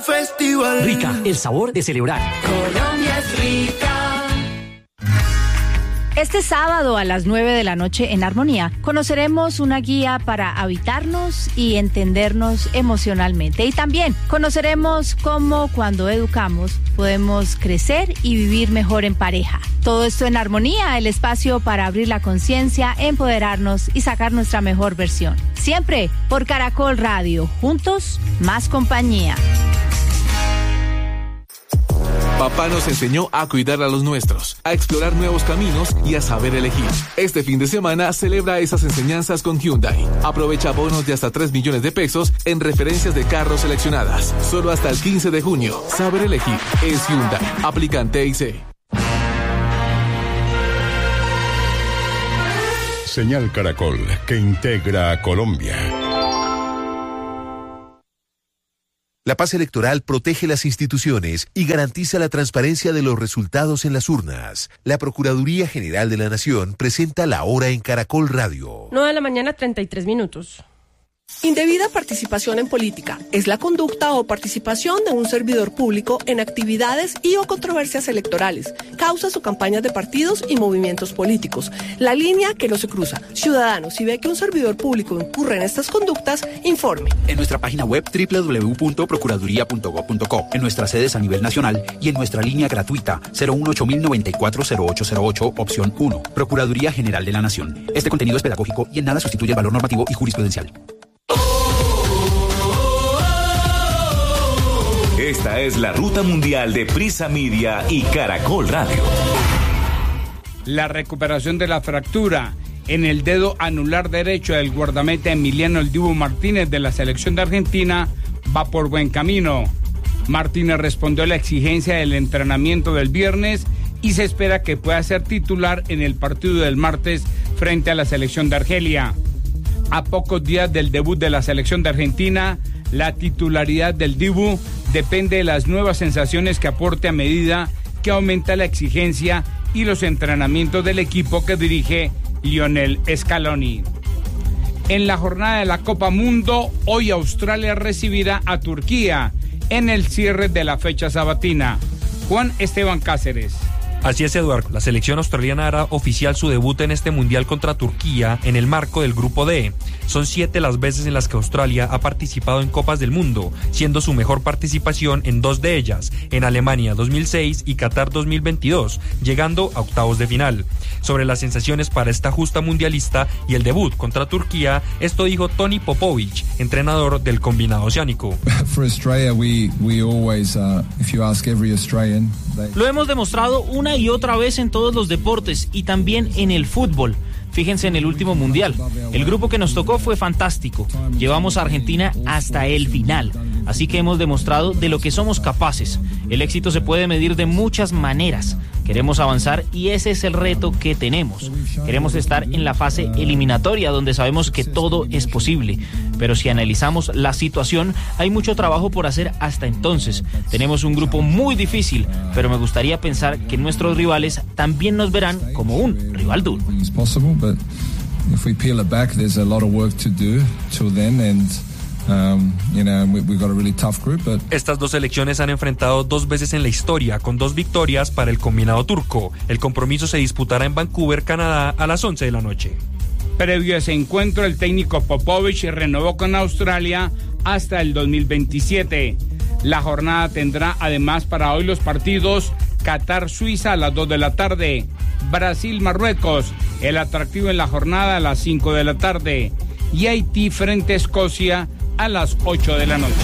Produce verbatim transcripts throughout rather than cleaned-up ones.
festival. Rica, el sabor de celebrar. Colombia es rica. Este sábado a las nueve de la noche en Armonía conoceremos una guía para habitarnos y entendernos emocionalmente. Y también conoceremos cómo cuando educamos podemos crecer y vivir mejor en pareja. Todo esto en Armonía, el espacio para abrir la conciencia, empoderarnos y sacar nuestra mejor versión. Siempre por Caracol Radio. Juntos, más compañía. Papá nos enseñó a cuidar a los nuestros, a explorar nuevos caminos y a saber elegir. Este fin de semana celebra esas enseñanzas con Hyundai. Aprovecha bonos de hasta tres millones de pesos en referencias de carros seleccionadas. Solo hasta el quince de junio. Saber elegir es Hyundai. Aplican T I C. Señal Caracol, que integra a Colombia. La paz electoral protege las instituciones y garantiza la transparencia de los resultados en las urnas. La Procuraduría General de la Nación presenta La Hora en Caracol Radio. nueve de la mañana, treinta y tres minutos. Indebida participación en política es la conducta o participación de un servidor público en actividades y o controversias electorales, causas o campañas de partidos y movimientos políticos. La línea que no se cruza. Ciudadanos, si ve que un servidor público incurre en estas conductas, informe. En nuestra página web doble u doble u doble u punto procuraduría punto gob punto co, en nuestras sedes a nivel nacional y en nuestra línea gratuita cero uno ocho mil noventa y cuatro cero ocho cero ocho, opción uno. Procuraduría General de la Nación. Este contenido es pedagógico y en nada sustituye el valor normativo y jurisprudencial. Esta es la ruta mundial de Prisa Media y Caracol Radio. La recuperación de la fractura en el dedo anular derecho del guardameta Emiliano El Dibu Martínez de la selección de Argentina va por buen camino. Martínez respondió a la exigencia del entrenamiento del viernes y se espera que pueda ser titular en el partido del martes frente a la selección de Argelia. A pocos días del debut de la selección de Argentina, la titularidad del Dibu depende de las nuevas sensaciones que aporte a medida que aumenta la exigencia y los entrenamientos del equipo que dirige Lionel Scaloni. En la jornada de la Copa Mundo, hoy Australia recibirá a Turquía en el cierre de la fecha sabatina. Juan Esteban Cáceres. Así es, Eduardo. La selección australiana hará oficial su debut en este mundial contra Turquía en el marco del Grupo D. Son siete las veces en las que Australia ha participado en Copas del Mundo, siendo su mejor participación en dos de ellas, en Alemania dos mil seis y Qatar dos mil veintidós, llegando a octavos de final. Sobre las sensaciones para esta justa mundialista y el debut contra Turquía, esto dijo Tony Popovic, entrenador del combinado oceánico. For Australia, we we always, uh, if you ask every Australian, they... Lo hemos demostrado una y otra vez en todos los deportes y también en el fútbol. Fíjense en el último mundial. El grupo que nos tocó fue fantástico. Llevamos a Argentina hasta el final. Así que hemos demostrado de lo que somos capaces. El éxito se puede medir de muchas maneras. Queremos avanzar y ese es el reto que tenemos. Queremos estar en la fase eliminatoria donde sabemos que todo es posible. Pero si analizamos la situación, hay mucho trabajo por hacer hasta entonces. Tenemos un grupo muy difícil, pero me gustaría pensar que nuestros rivales también nos verán como un rival duro. If we peel it back, there's a lot of work to do till then, and um, you know we, we've got a really tough group. But estas dos selecciones han enfrentado dos veces en la historia, con dos victorias para el combinado turco. El compromiso se disputará en Vancouver, Canadá, a las once de la noche. Previo a ese encuentro, el técnico Popovic renovó con Australia hasta el dos mil veintisiete. La jornada tendrá además para hoy los partidos Qatar-Suiza a las dos de la tarde, Brasil-Marruecos, el atractivo en la jornada a las cinco de la tarde, y Haití frente a Escocia a las ocho de la noche.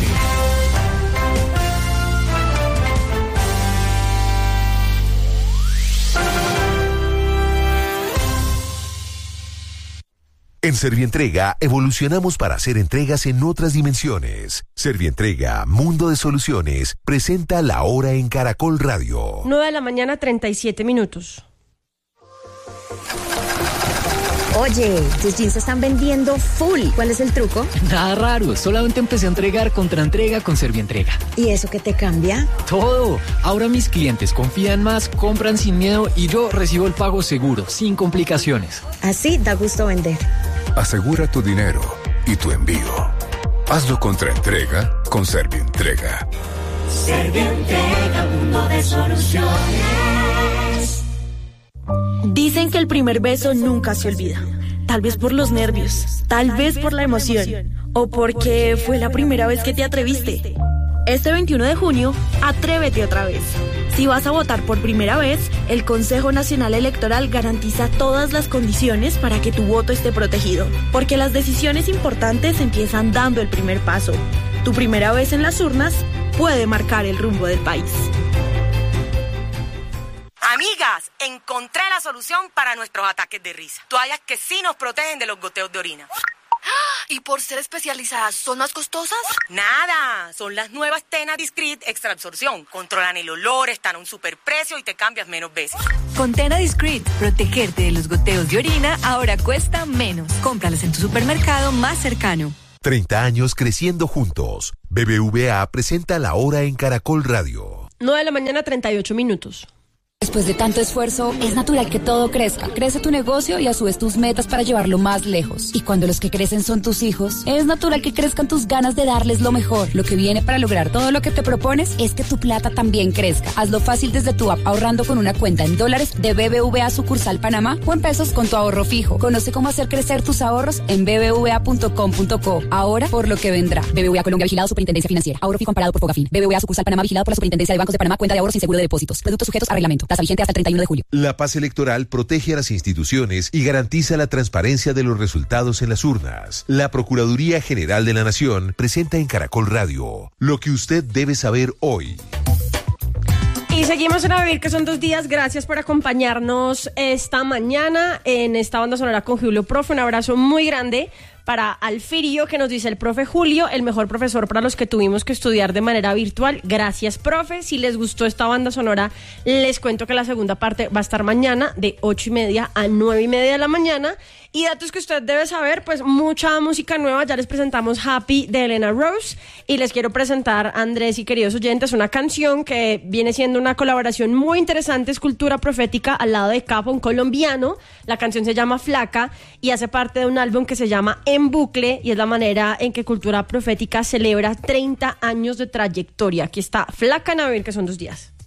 En Servientrega evolucionamos para hacer entregas en otras dimensiones. Servientrega, Mundo de Soluciones, presenta La Hora en Caracol Radio. nueve de la mañana, treinta y siete minutos. Oye, tus jeans se están vendiendo full. ¿Cuál es el truco? Nada raro, solamente empecé a entregar contra entrega con Servientrega. ¿Y eso qué te cambia? Todo. Ahora mis clientes confían más, compran sin miedo y yo recibo el pago seguro, sin complicaciones. Así da gusto vender. Asegura tu dinero y tu envío. Hazlo contra entrega con Servientrega. Servientrega, un mundo de soluciones. Dicen que el primer beso nunca se olvida. Tal vez por los nervios, tal vez por la emoción, o porque fue la primera vez que te atreviste. Este veintiuno de junio, atrévete otra vez. Si vas a votar por primera vez, el Consejo Nacional Electoral garantiza todas las condiciones para que tu voto esté protegido, porque las decisiones importantes empiezan dando el primer paso. Tu primera vez en las urnas puede marcar el rumbo del país. Amigas, encontré la solución para nuestros ataques de risa. Toallas que sí nos protegen de los goteos de orina. ¿Y por ser especializadas, son más costosas? Nada, son las nuevas Tena Discreet Extra Absorción. Controlan el olor, están a un superprecio y te cambias menos veces. Con Tena Discreet, protegerte de los goteos de orina ahora cuesta menos. Cómpralas en tu supermercado más cercano. treinta años creciendo juntos. B B V A presenta La Hora en Caracol Radio. nueve de la mañana, treinta y ocho minutos. Después de tanto esfuerzo, es natural que todo crezca. Crece tu negocio y a su vez tus metas para llevarlo más lejos. Y cuando los que crecen son tus hijos, es natural que crezcan tus ganas de darles lo mejor. Lo que viene para lograr todo lo que te propones es que tu plata también crezca. Hazlo fácil desde tu app ahorrando con una cuenta en dólares de B B V A sucursal Panamá o en pesos con tu ahorro fijo. Conoce cómo hacer crecer tus ahorros en b b v a punto com punto co. Ahora por lo que vendrá. B B V A Colombia vigilado Superintendencia Financiera. Ahorro fijo amparado por Fogafín. B B V A sucursal Panamá vigilado por la Superintendencia de Bancos de Panamá. Cuenta de ahorros sin seguro de depósitos. Productos sujetos a reglamento. Tasa vigente hasta el treinta y uno de julio. La paz electoral protege a las instituciones y garantiza la transparencia de los resultados en las urnas. La Procuraduría General de la Nación presenta en Caracol Radio lo que usted debe saber hoy. Y seguimos en A Vivir, que son dos días. Gracias por acompañarnos esta mañana en esta banda sonora con Julio Profe. Un abrazo muy grande para Alfirio, que nos dice el profe Julio, el mejor profesor para los que tuvimos que estudiar de manera virtual. Gracias, profe. Si les gustó esta banda sonora, les cuento que la segunda parte va a estar mañana de ocho y media a nueve y media de la mañana. Y datos que usted debe saber, pues mucha música nueva. Ya les presentamos Happy de Elena Rose y les quiero presentar, Andrés y queridos oyentes, una canción que viene siendo una colaboración muy interesante, es Cultura Profética al lado de Capo, un colombiano. La canción se llama Flaca y hace parte de un álbum que se llama En Bucle y es la manera en que Cultura Profética celebra treinta años de trayectoria. Aquí está Flaca en A Vivir, que son dos días.